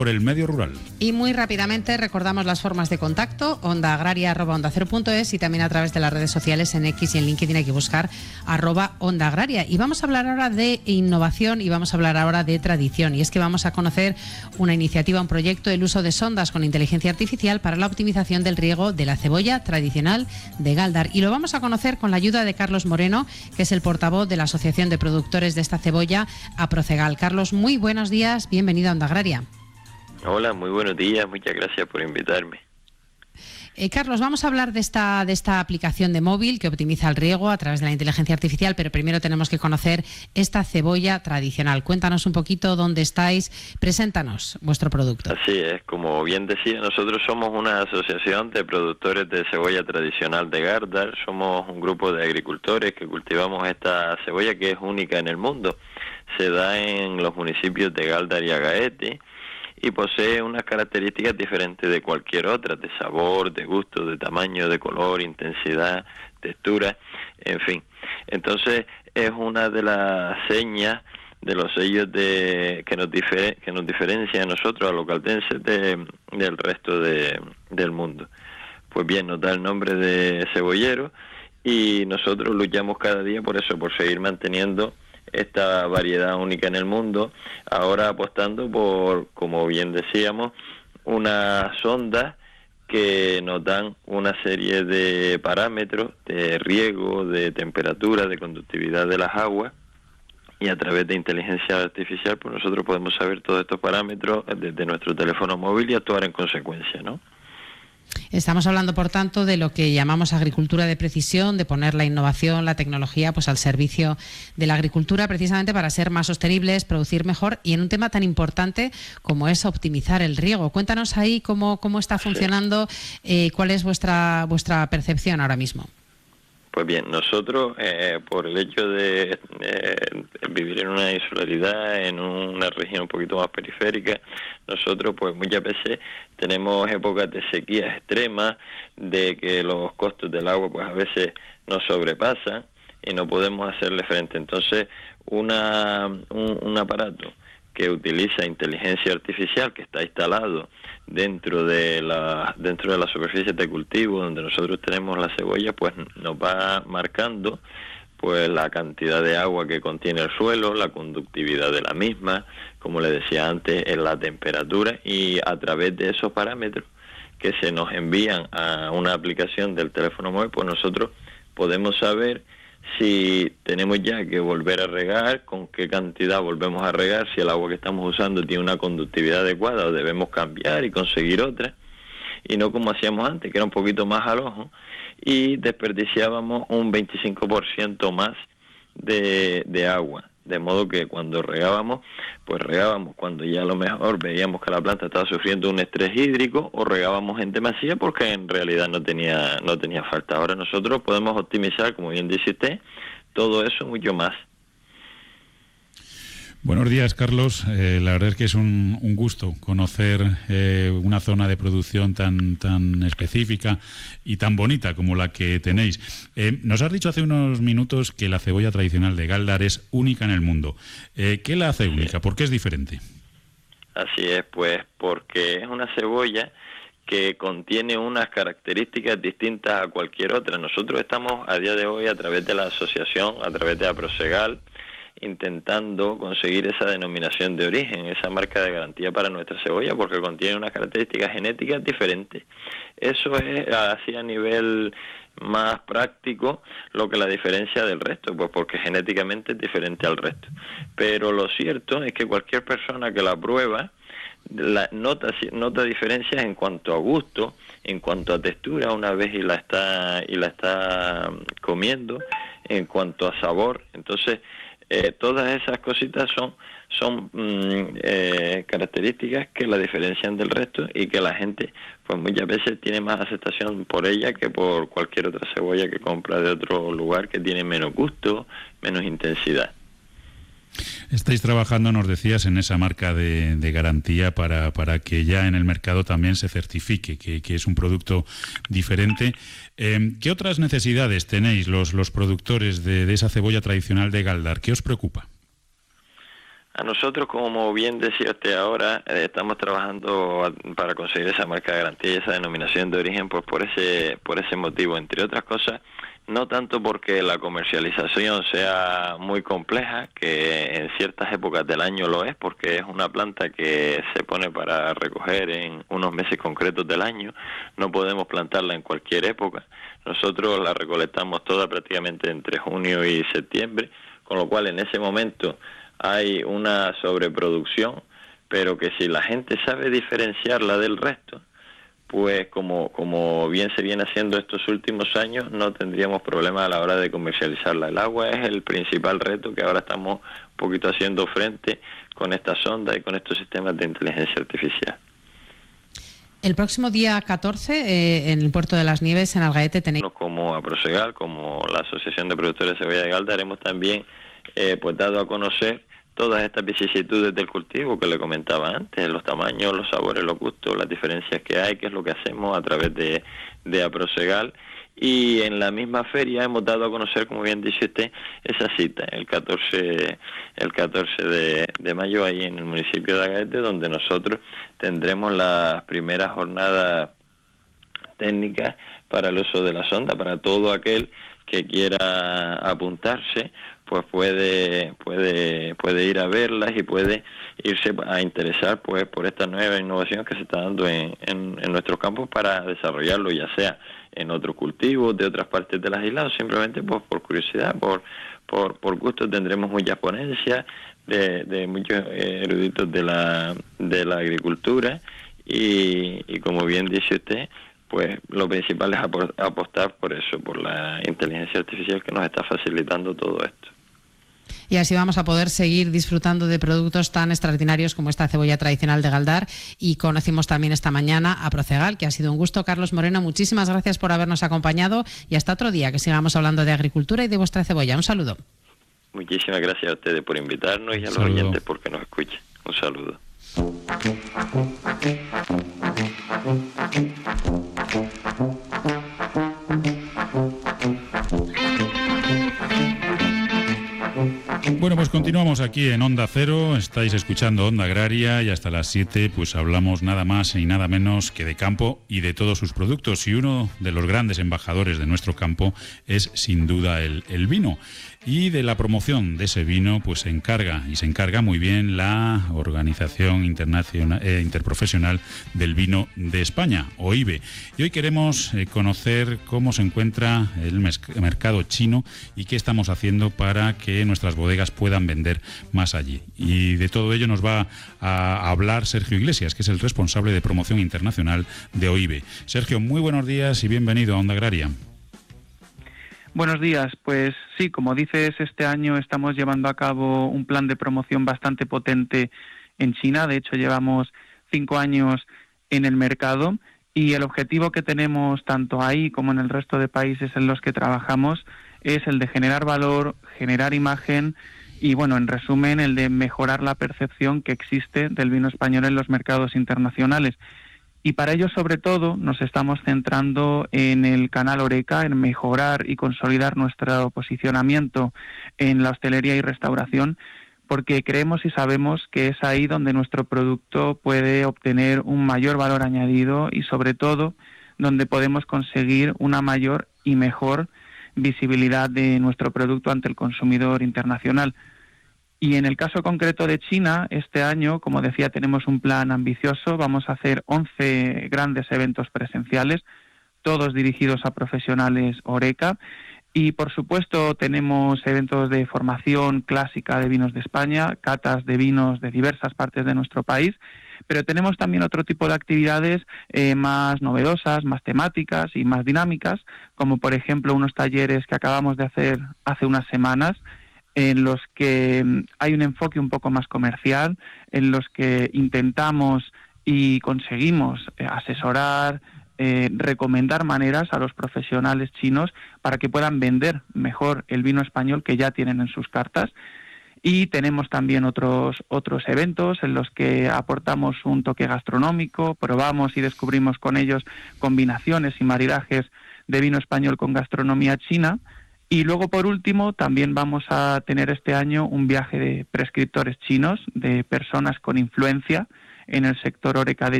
por el medio rural. Y muy rápidamente recordamos las formas de contacto: ondaagraria@ondacero.es, y también a través de las redes sociales en X y en LinkedIn hay que buscar @ondaagraria. Y vamos a hablar ahora de innovación y vamos a hablar ahora de tradición, y es que vamos a conocer una iniciativa, un proyecto, el uso de sondas con inteligencia artificial para la optimización del riego de la cebolla tradicional de Gáldar, y lo vamos a conocer con la ayuda de Carlos Moreno, que es el portavoz de la Asociación de Productores de esta cebolla, Aprocegal. Carlos, muy buenos días, bienvenido a Onda Agraria. Hola, muy buenos días, muchas gracias por invitarme. Carlos, vamos a hablar de esta aplicación de móvil que optimiza el riego a través de la inteligencia artificial, pero primero tenemos que conocer esta cebolla tradicional. Cuéntanos un poquito dónde estáis, preséntanos vuestro producto. Así es, como bien decía, nosotros somos una asociación de productores de cebolla tradicional de Gáldar. Somos un grupo de agricultores que cultivamos esta cebolla que es única en el mundo. Se da en los municipios de Gáldar y Agaete, y posee unas características diferentes de cualquier otra, de sabor, de gusto, de tamaño, de color, intensidad, textura, en fin. Entonces es una de las señas, de los sellos que nos diferencia a nosotros, a los caldenses, del resto del mundo. Pues bien, nos da el nombre de cebollero, y nosotros luchamos cada día por eso, por seguir manteniendo esta variedad única en el mundo, ahora apostando por, como bien decíamos, una sonda que nos dan una serie de parámetros de riego, de temperatura, de conductividad de las aguas, y a través de inteligencia artificial pues nosotros podemos saber todos estos parámetros desde nuestro teléfono móvil y actuar en consecuencia, ¿no? Estamos hablando, por tanto, de lo que llamamos agricultura de precisión, de poner la innovación, la tecnología, pues al servicio de la agricultura, precisamente para ser más sostenibles, producir mejor, y en un tema tan importante como es optimizar el riego. Cuéntanos ahí cómo está funcionando, cuál es vuestra percepción ahora mismo. Pues bien, nosotros, por el hecho de vivir en una insularidad, en una región un poquito más periférica, nosotros pues muchas veces tenemos épocas de sequías extremas, de que los costos del agua pues a veces nos sobrepasan y no podemos hacerle frente. Entonces, un aparato que utiliza inteligencia artificial, que está instalado dentro de las superficies de cultivo donde nosotros tenemos la cebolla, pues nos va marcando pues la cantidad de agua que contiene el suelo, la conductividad de la misma, como le decía antes, en la temperatura, y a través de esos parámetros que se nos envían a una aplicación del teléfono móvil, pues nosotros podemos saber si tenemos ya que volver a regar, con qué cantidad volvemos a regar, si el agua que estamos usando tiene una conductividad adecuada o debemos cambiar y conseguir otra, y no como hacíamos antes, que era un poquito más al ojo, y desperdiciábamos un 25% más de agua. De modo que cuando regábamos, pues regábamos cuando ya a lo mejor veíamos que la planta estaba sufriendo un estrés hídrico, o regábamos en demasía porque en realidad no tenía falta. Ahora nosotros podemos optimizar, como bien dice usted, todo eso mucho más. Buenos días, Carlos. La verdad es que es un gusto conocer una zona de producción tan específica y tan bonita como la que tenéis. Nos has dicho hace unos minutos que la cebolla tradicional de Gáldar es única en el mundo. ¿Qué la hace única? ¿Por qué es diferente? Así es, pues porque es una cebolla que contiene unas características distintas a cualquier otra. Nosotros estamos a día de hoy, a través de la asociación, a través de Aprocegal, intentando conseguir esa denominación de origen, esa marca de garantía para nuestra cebolla, porque contiene unas características genéticas diferentes. Eso es así a nivel más práctico lo que la diferencia del resto, pues porque genéticamente es diferente al resto. Pero lo cierto es que cualquier persona que la prueba nota diferencias en cuanto a gusto, en cuanto a textura una vez y la está comiendo, en cuanto a sabor. Entonces todas esas cositas son características que la diferencian del resto, y que la gente pues muchas veces tiene más aceptación por ella que por cualquier otra cebolla que compra de otro lugar, que tiene menos gusto, menos intensidad. Estáis trabajando, nos decías, en esa marca de garantía para que ya en el mercado también se certifique que es un producto diferente. ¿Qué otras necesidades tenéis los productores de esa cebolla tradicional de Gáldar? ¿Qué os preocupa? A nosotros, como bien decía usted ahora, estamos trabajando para conseguir esa marca de garantía y esa denominación de origen, pues por ese motivo, entre otras cosas, no tanto porque la comercialización sea muy compleja, que en ciertas épocas del año lo es, porque es una planta que se pone para recoger en unos meses concretos del año, no podemos plantarla en cualquier época, nosotros la recolectamos toda prácticamente entre junio y septiembre, con lo cual en ese momento hay una sobreproducción, pero que si la gente sabe diferenciarla del resto, pues como bien se viene haciendo estos últimos años, no tendríamos problemas a la hora de comercializarla. El agua es el principal reto que ahora estamos un poquito haciendo frente con esta sonda y con estos sistemas de inteligencia artificial. El próximo día 14, en el Puerto de las Nieves, en Algaete, tenéis... Como Aprosegal, como la Asociación de Productores de Cebolla de Galda, haremos también, pues dado a conocer todas estas vicisitudes del cultivo que le comentaba antes, los tamaños, los sabores, los gustos, las diferencias que hay, que es lo que hacemos a través de Aprosegal. Y en la misma feria hemos dado a conocer, como bien dice usted, esa cita, el 14 de mayo, ahí en el municipio de Algaete, donde nosotros tendremos las primeras jornadas técnicas para el uso de la sonda, para todo aquel que quiera apuntarse, pues puede ir a verlas y puede irse a interesar pues por esta nueva innovación que se está dando en nuestros campos para desarrollarlo, ya sea en otros cultivos de otras partes de las islas, o simplemente pues por curiosidad, por gusto. Tendremos muchas ponencias de muchos eruditos de la agricultura y como bien dice usted, pues lo principal es apostar por eso, por la inteligencia artificial que nos está facilitando todo esto. Y así vamos a poder seguir disfrutando de productos tan extraordinarios como esta cebolla tradicional de Galdar. Y conocimos también esta mañana a Procegal, que ha sido un gusto. Carlos Moreno, muchísimas gracias por habernos acompañado y hasta otro día, que sigamos hablando de agricultura y de vuestra cebolla. Un saludo. Muchísimas gracias a ustedes por invitarnos y a los oyentes porque nos escuchen. Un saludo. Bueno, pues continuamos aquí en Onda Cero, estáis escuchando Onda Agraria y hasta las 7 pues hablamos nada más y nada menos que de campo y de todos sus productos, y uno de los grandes embajadores de nuestro campo es sin duda el vino. Y de la promoción de ese vino pues se encarga muy bien la Organización Interprofesional del Vino de España, OIVE. Y hoy queremos conocer cómo se encuentra el mercado chino y qué estamos haciendo para que nuestras bodegas puedan vender más allí. Y de todo ello nos va a hablar Sergio Iglesias, que es el responsable de promoción internacional de OIVE. Sergio, muy buenos días y bienvenido a Onda Agraria. Buenos días, pues sí, como dices, este año estamos llevando a cabo un plan de promoción bastante potente en China. De hecho, llevamos 5 años en el mercado y el objetivo que tenemos tanto ahí como en el resto de países en los que trabajamos es el de generar valor, generar imagen y, bueno, en resumen, el de mejorar la percepción que existe del vino español en los mercados internacionales. Y para ello, sobre todo, nos estamos centrando en el canal Horeca, en mejorar y consolidar nuestro posicionamiento en la hostelería y restauración, porque creemos y sabemos que es ahí donde nuestro producto puede obtener un mayor valor añadido y, sobre todo, donde podemos conseguir una mayor y mejor visibilidad de nuestro producto ante el consumidor internacional. Y en el caso concreto de China, este año, como decía, tenemos un plan ambicioso. Vamos a hacer 11 grandes eventos presenciales, todos dirigidos a profesionales Horeca. Y, por supuesto, tenemos eventos de formación clásica de vinos de España, catas de vinos de diversas partes de nuestro país, pero tenemos también otro tipo de actividades más novedosas, más temáticas y más dinámicas, como, por ejemplo, unos talleres que acabamos de hacer hace unas semanas, en los que hay un enfoque un poco más comercial, en los que intentamos y conseguimos asesorar, recomendar maneras a los profesionales chinos para que puedan vender mejor el vino español que ya tienen en sus cartas. Y tenemos también otros eventos en los que aportamos un toque gastronómico, probamos y descubrimos con ellos combinaciones y maridajes de vino español con gastronomía china. Y luego, por último, también vamos a tener este año un viaje de prescriptores chinos, de personas con influencia en el sector Horeca de